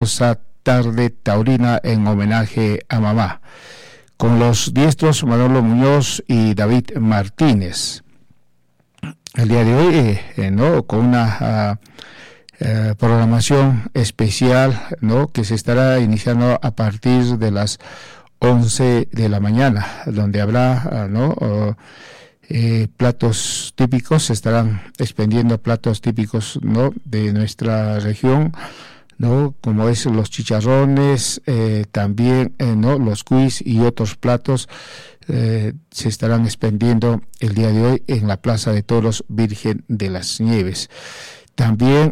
grandiosa tarde taurina en homenaje a mamá, con los diestros Manolo Muñoz y David Martínez. El día de hoy, con una programación especial, que se estará iniciando a partir de las 11 de la mañana, donde habrá, platos típicos. Se estarán expendiendo platos típicos, de nuestra región, como es los chicharrones, también, los cuis y otros platos se estarán expendiendo el día de hoy en la Plaza de Toros Virgen de las Nieves. También,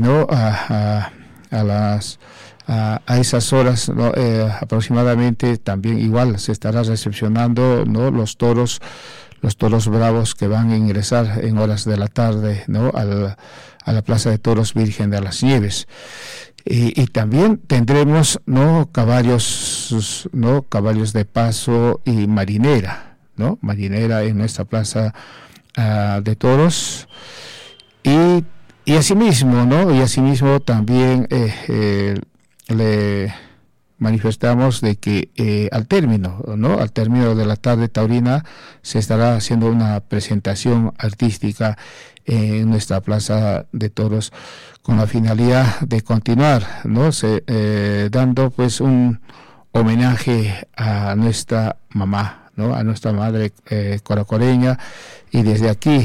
a esas horas, aproximadamente, también igual se estará recepcionando, los toros bravos que van a ingresar en horas de la tarde, a la Plaza de Toros Virgen de las Nieves. Y también tendremos, caballos de paso y marinera, marinera en nuestra Plaza de Toros. Y asimismo, también le manifestamos de que al término de la tarde taurina se estará haciendo una presentación artística en nuestra Plaza de Toros, con la finalidad de continuar, dando pues un homenaje a nuestra mamá, a nuestra madre coracoreña, y desde aquí,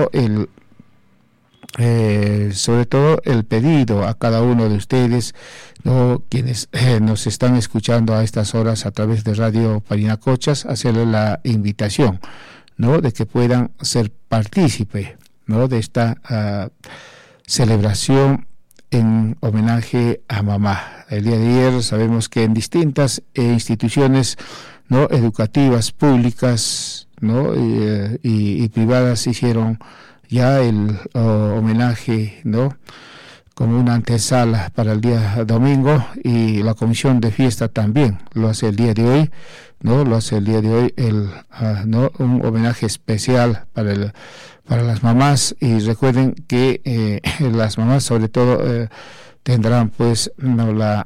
sobre todo el pedido a cada uno de ustedes, quienes nos están escuchando a estas horas a través de Radio Parinacochas, hacerle la invitación, de que puedan ser partícipe, de esta celebración en homenaje a mamá. El día de ayer sabemos que en distintas instituciones educativas, públicas, y privadas hicieron ya el homenaje, como una antesala para el día domingo, y la comisión de fiesta también lo hace el día de hoy, un homenaje especial para las mamás. Y recuerden que las mamás sobre todo tendrán pues la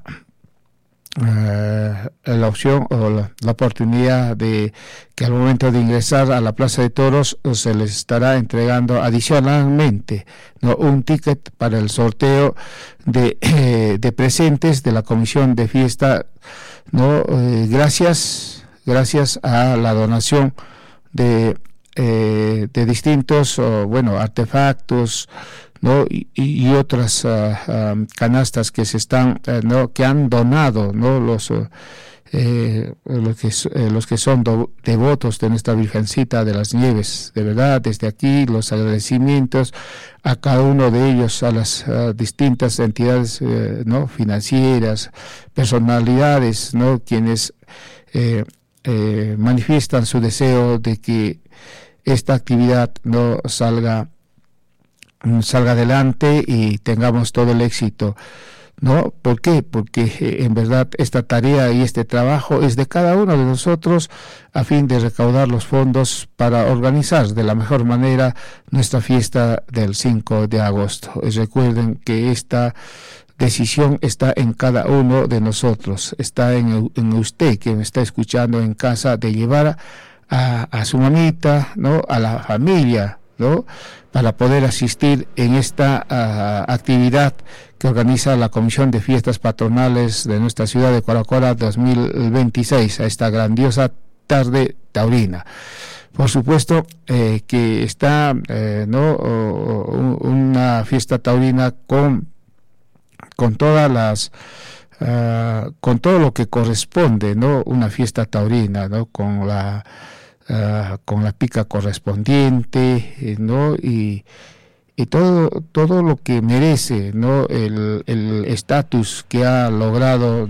opción o la oportunidad de que al momento de ingresar a la Plaza de Toros se les estará entregando adicionalmente un ticket para el sorteo de presentes de la comisión de fiesta, gracias a la donación de distintos artefactos, y otras canastas que se están que han donado los que son devotos de nuestra Virgencita de las Nieves. De verdad, desde aquí los agradecimientos a cada uno de ellos, a las distintas entidades financieras, personalidades, quienes manifiestan su deseo de que esta actividad salga adelante y tengamos todo el éxito. ¿Por qué? Porque en verdad esta tarea y este trabajo es de cada uno de nosotros, a fin de recaudar los fondos para organizar de la mejor manera nuestra fiesta del 5 de agosto. Y recuerden que esta decisión está en cada uno de nosotros, está en usted que me está escuchando en casa, de llevar a su mamita, a la familia, para poder asistir en esta actividad que organiza la Comisión de Fiestas Patronales de nuestra ciudad de Coracoa 2026, a esta grandiosa tarde taurina. Por supuesto que está una fiesta taurina con todas las con todo lo que corresponde, una fiesta taurina, con la pica correspondiente, y todo lo que merece, el estatus que ha logrado,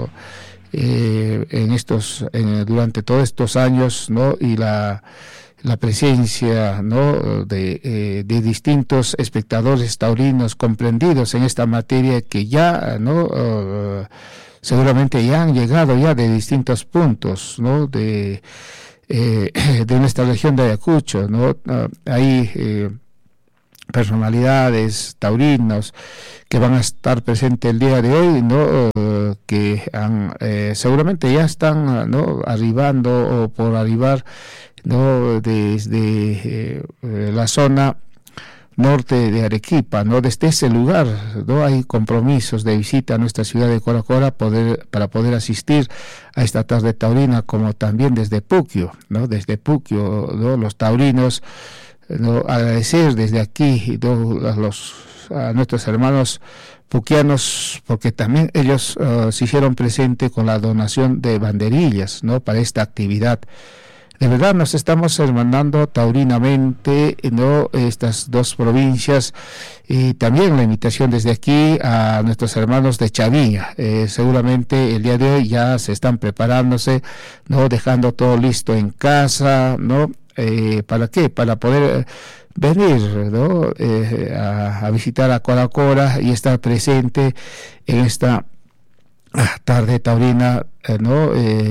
durante todos estos años, y la presencia, de distintos espectadores taurinos comprendidos en esta materia, que ya seguramente ya han llegado ya de distintos puntos, de nuestra región de Ayacucho, hay personalidades taurinos que van a estar presentes el día de hoy, ¿no? Que seguramente ya están, ¿no?, arribando o por arribar, ¿no?, desde la zona norte de Arequipa, ¿no? Desde ese lugar, ¿no?, hay compromisos de visita a nuestra ciudad de Cora para poder asistir a esta tarde taurina, como también desde Puquio, ¿no? Desde Puquio, ¿no?, los taurinos, ¿no?, agradecer desde aquí, ¿no?, a nuestros hermanos puquianos, porque también ellos se hicieron presente con la donación de banderillas, ¿no?, para esta actividad. De verdad nos estamos hermanando taurinamente, ¿no?, estas dos provincias, y también la invitación desde aquí a nuestros hermanos de Chaviña. Seguramente el día de hoy ya se están preparándose, ¿no?, dejando todo listo en casa, ¿no? ¿Para qué? Para poder venir, ¿no?, a visitar a Cora y estar presente en esta tarde taurina, ¿no?,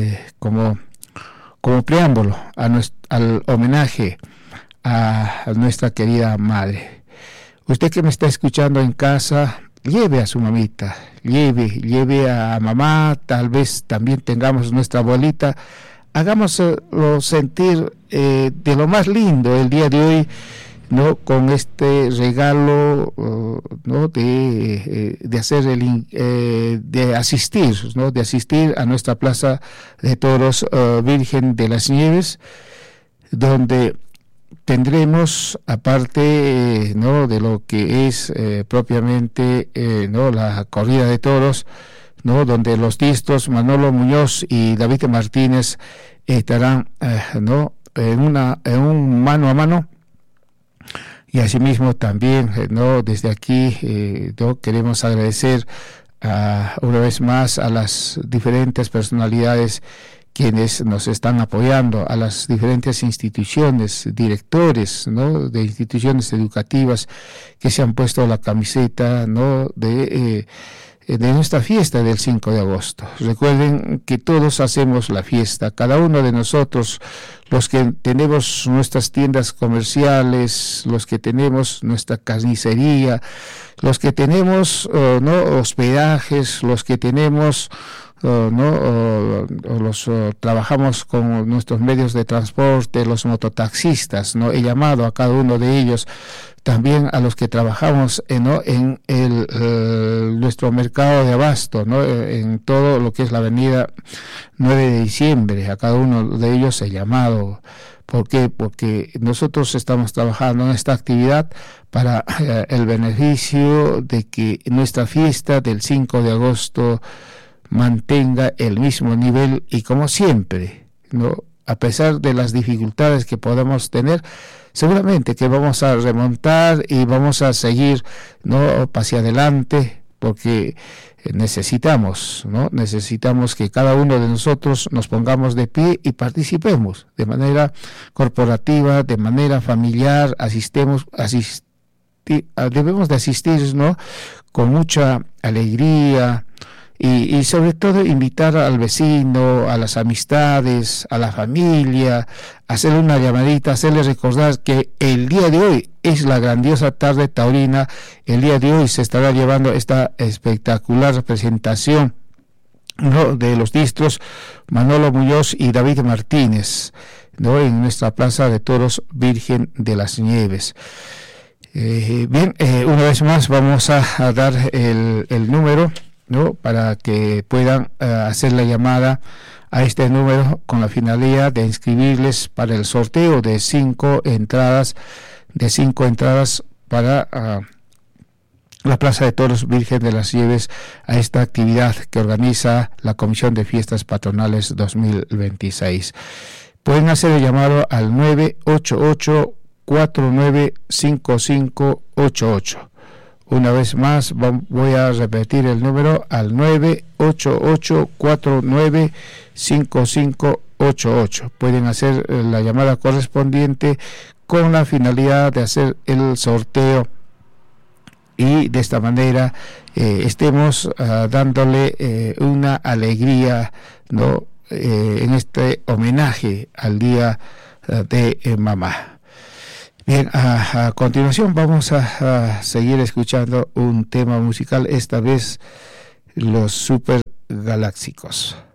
como preámbulo al homenaje a nuestra querida madre. Usted que me está escuchando en casa, lleve a su mamita, lleve a mamá, tal vez también tengamos nuestra abuelita, hagámoslo sentir de lo más lindo el día de hoy, ¿no?, con este regalo, ¿no?, de hacer de asistir, ¿no?, de asistir a nuestra Plaza de Toros Virgen de las Nieves, donde tendremos, aparte, ¿no?, de lo que es propiamente, ¿no?, la corrida de toros, ¿no?, donde los diestros Manolo Muñoz y David Martínez estarán, ¿no?, en un mano a mano. Y asimismo también, ¿no?, desde aquí, ¿no?, queremos agradecer una vez más a las diferentes personalidades quienes nos están apoyando, a las diferentes instituciones, directores, ¿no?, de instituciones educativas que se han puesto la camiseta, ¿no?, de nuestra fiesta del 5 de agosto. Recuerden que todos hacemos la fiesta, cada uno de nosotros, los que tenemos nuestras tiendas comerciales, los que tenemos nuestra carnicería, los que tenemos no hospedajes, los que tenemos trabajamos con nuestros medios de transporte, los mototaxistas, ¿no? He llamado a cada uno de ellos, también a los que trabajamos en nuestro mercado de abasto, ¿no?, en todo lo que es la avenida 9 de diciembre, a cada uno de ellos he llamado. ¿Por qué? Porque nosotros estamos trabajando en esta actividad para el beneficio de que nuestra fiesta del 5 de agosto mantenga el mismo nivel y, como siempre, ¿no?, a pesar de las dificultades que podemos tener, seguramente que vamos a remontar y vamos a seguir, ¿no?, hacia adelante, porque necesitamos que cada uno de nosotros nos pongamos de pie y participemos de manera corporativa, de manera familiar, debemos de asistir, ¿no?, con mucha alegría, y sobre todo invitar al vecino, a las amistades, a la familia, hacerle una llamadita, hacerle recordar que el día de hoy es la grandiosa tarde taurina. El día de hoy se estará llevando esta espectacular presentación, ¿no?, de los diestros Manolo Muñoz y David Martínez, ¿no?, en nuestra Plaza de Toros Virgen de las Nieves. Bien, una vez más vamos a dar el número, ¿no?, para que puedan hacer la llamada a este número con la finalidad de inscribirles para el sorteo de 5 entradas para la Plaza de Toros Virgen de las Nieves, a esta actividad que organiza la Comisión de Fiestas Patronales 2026. Pueden hacer el llamado al 988-495588. Una vez más voy a repetir el número al 988-495588. Pueden hacer la llamada correspondiente con la finalidad de hacer el sorteo y de esta manera estemos dándole una alegría, ¿no?, en este homenaje al Día de Mamá. Bien, a continuación vamos a seguir escuchando un tema musical, esta vez los Super Galácticos.